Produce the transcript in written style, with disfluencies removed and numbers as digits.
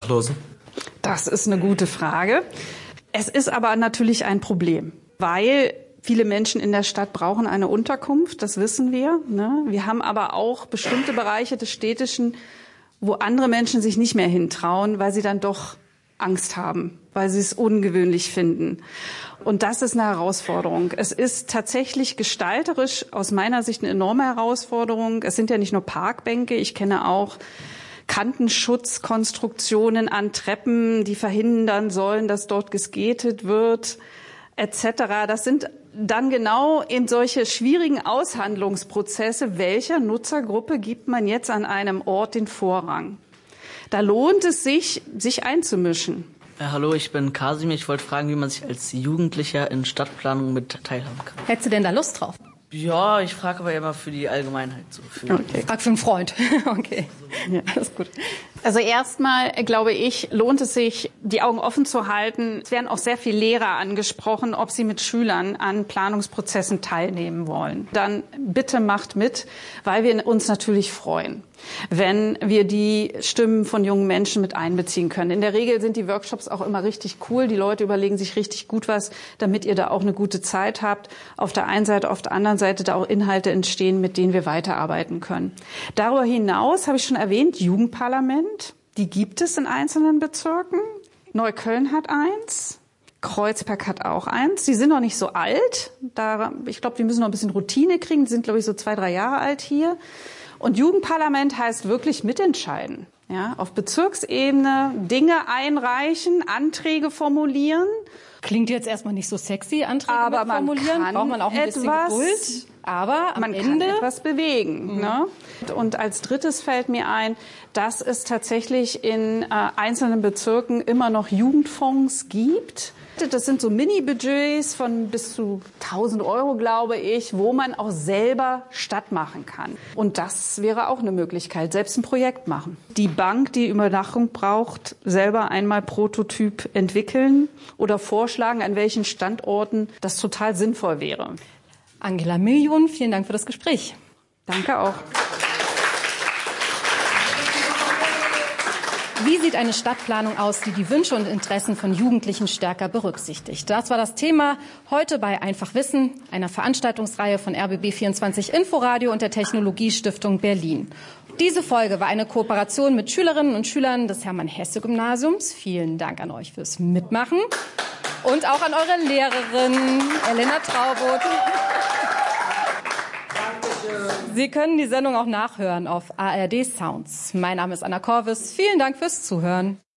Obdachlosen? Das ist eine gute Frage. Es ist aber natürlich ein Problem, weil viele Menschen in der Stadt brauchen eine Unterkunft, das wissen wir. Ne? Wir haben aber auch bestimmte Bereiche des Städtischen, wo andere Menschen sich nicht mehr hintrauen, weil sie dann doch Angst haben, weil sie es ungewöhnlich finden. Und das ist eine Herausforderung. Es ist tatsächlich gestalterisch aus meiner Sicht eine enorme Herausforderung. Es sind ja nicht nur Parkbänke, ich kenne auch Kantenschutzkonstruktionen an Treppen, die verhindern sollen, dass dort geskatet wird, etc. Das sind dann genau in solche schwierigen Aushandlungsprozesse, welcher Nutzergruppe gibt man jetzt an einem Ort den Vorrang. Da lohnt es sich, sich einzumischen. Hallo, ich bin Kasim. Ich wollte fragen, wie man sich als Jugendlicher in Stadtplanung mit teilhaben kann. Hättest du denn da Lust drauf? Ja, ich frage aber immer für die Allgemeinheit. So Okay. Frag für einen Freund. Okay, ja, das ist gut. Also erstmal, glaube ich, lohnt es sich, die Augen offen zu halten. Es werden auch sehr viele Lehrer angesprochen, ob sie mit Schülern an Planungsprozessen teilnehmen wollen. Dann bitte macht mit, weil wir uns natürlich freuen, wenn wir die Stimmen von jungen Menschen mit einbeziehen können. In der Regel sind die Workshops auch immer richtig cool. Die Leute überlegen sich richtig gut was, damit ihr da auch eine gute Zeit habt. Auf der einen Seite, auf der anderen Seite da auch Inhalte entstehen, mit denen wir weiterarbeiten können. Darüber hinaus habe ich schon erwähnt, Jugendparlament. Die gibt es in einzelnen Bezirken. Neukölln hat eins. Kreuzberg hat auch eins. Die sind noch nicht so alt. Ich glaube, die müssen noch ein bisschen Routine kriegen. Die sind, glaube ich, so 2, 3 Jahre alt hier. Und Jugendparlament heißt wirklich mitentscheiden. Ja, auf Bezirksebene Dinge einreichen, Anträge formulieren. Klingt jetzt erstmal nicht so sexy, Anträge formulieren. Braucht man auch ein bisschen Geduld. Aber am Ende kann etwas bewegen. Ne? Und als drittes fällt mir ein, dass es tatsächlich in einzelnen Bezirken immer noch Jugendfonds gibt. Das sind so Mini-Budgets von bis zu 1.000 €, glaube ich, wo man auch selber Stadt machen kann. Und das wäre auch eine Möglichkeit, selbst ein Projekt machen. Die Bank, die Überdachung braucht, selber einmal Prototyp entwickeln oder vorschlagen, an welchen Standorten das total sinnvoll wäre. Angela Million, vielen Dank für das Gespräch. Danke auch. Wie sieht eine Stadtplanung aus, die die Wünsche und Interessen von Jugendlichen stärker berücksichtigt? Das war das Thema heute bei Einfach Wissen, einer Veranstaltungsreihe von RBB24 Inforadio und der Technologiestiftung Berlin. Diese Folge war eine Kooperation mit Schülerinnen und Schülern des Hermann-Hesse-Gymnasiums. Vielen Dank an euch fürs Mitmachen und auch an eure Lehrerin Elena Traubot. Sie können die Sendung auch nachhören auf ARD Sounds. Mein Name ist Anna Korvis. Vielen Dank fürs Zuhören.